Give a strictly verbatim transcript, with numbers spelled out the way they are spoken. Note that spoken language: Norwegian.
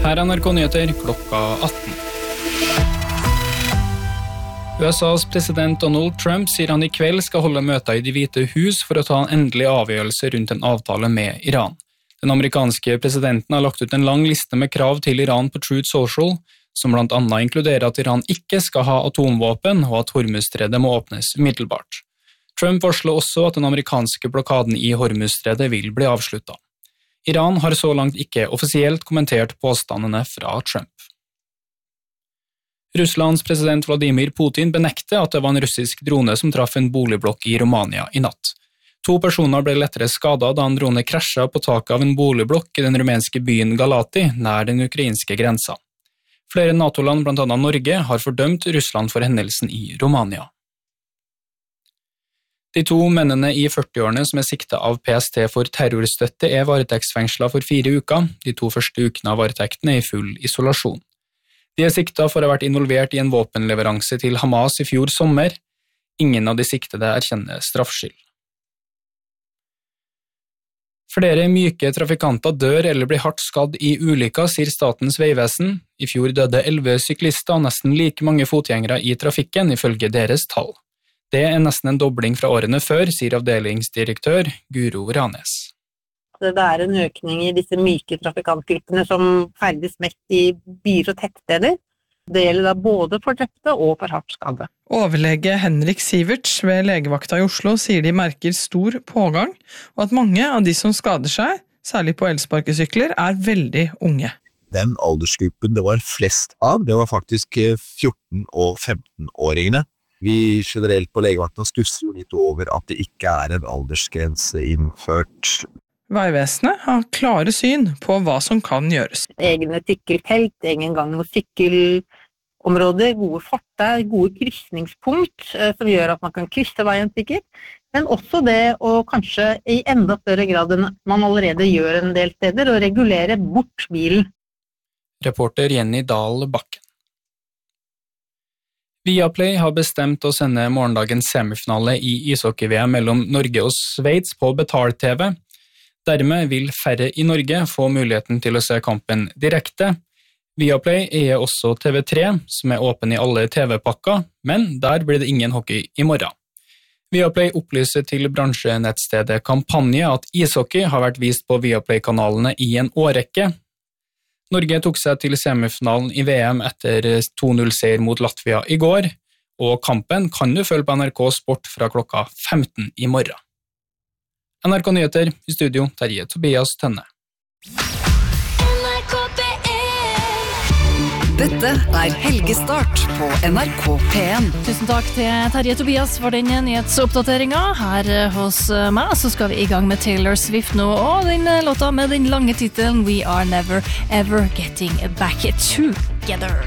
Her er N R K Nyheter klokka atten. U S A's president Donald Trump sier han i kveld skal holde møter i Det hvite hus for å ta en endelig avgjørelse rundt en avtale med Iran. Den amerikanske presidenten har lagt ut en lang liste med krav til Iran på Truth Social, som blant annet inkluderer at Iran ikke skal ha atomvåpen og at Hormuzstredet må åpnes umiddelbart. Trump varsler også at den amerikanske blokaden i Hormuzstredet vil bli avsluttet. Iran har så langt ikke offisielt kommentert påstandene fra Trump. Russlands president Vladimir Putin benekter at det var en russisk drone som traff en boligblokk i Romania i natt. To personer ble lettere skadet da en drone krasjet på taket av en boligblokk i den rumenske byen Galati, nær den ukrainske grensa. Flere NATO-land, blant annet Norge, har fordømt Russland for hendelsen i Romania. De to mennene i førtiårene som er siktet av P S T for terrorstøtte er varetektsfengslet for fire uker. De to første ukene av varetekten er i full isolasjon. De er siktet for å ha vært involvert i en våpenleveranse til Hamas i fjor sommer. Ingen av de siktede erkjenner straffskyld. Flere myke trafikanter dør eller blir hardt skadd i ulykker, sier Statens vegvesen. I fjor døde elleve syklister og nesten like mange fotgjengere i trafikken, ifølge deres tall. Det er nesten en dobling fra årene før, sier avdelingsdirektør Guro Ranes. Det er en økning i disse myke trafikantgruppene som ferdes mest i byer og tettsteder. Det gjelder da både for drepte og for hardt skadde. Overlege Henrik Siverts ved legevakta i Oslo sier de merker stor pågang, og at mange av de som skader seg, særlig på elsparkesykler, er veldig unge. Den aldersgruppen det var flest av, det var faktisk fjorten- og femten-åringene. Vi generelt på legevakten stusser jo litt over at det ikke er en aldersgrense innført. Veivesenet har klare syn på hva som kan gjøres. Egne sykkelfelt, egen gang- og sykkelområder, gode fortau, gode kryssningspunkt som gjør at man kan krysse veien sikkert, men også det å kanskje i enda større grad enn man allerede gjør en del steder, å regulere bort bilen. Reporter Jenny Dahl Bakken. Viaplay har bestemt å sende morgendagens semifinale i ishockey-V M mellom Norge og Sveits på betalt-T V. Dermed vil færre i Norge få muligheten til å se kampen direkte. Viaplay er også T V tre, som er åpen i alle T V-pakker, men der blir det ingen hockey i morgen. Viaplay opplyser til bransjenettstedet Kampanje at ishockey har vært vist på Viaplay-kanalene i en årrekke. Norge tok seg til semifinalen i V M etter to null-seier mot Latvia i går, og kampen kan du følge på N R K Sport fra klokka femten i morgen. N R K Nyheter, i studio Terje Tobias Tønne. Dette er Helgestart på N R K P en. Tusen takk til Terje Tobias for den nyhetsoppdateringen. Her hos meg så skal vi i gang med Taylor Swift nå, og den låta med den lange titelen We Are Never Ever Getting Back Together.